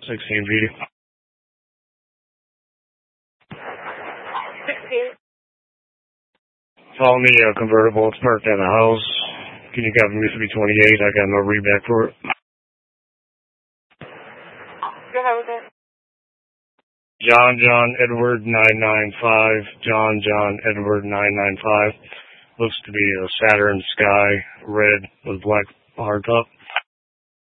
16V. Follow me, convertible. It's parked at the house. Can you copy me 328? I got no readback for it. Go ahead with it. John Edward 995. John Edward 995. Looks to be a Saturn Sky, red with black hardtop.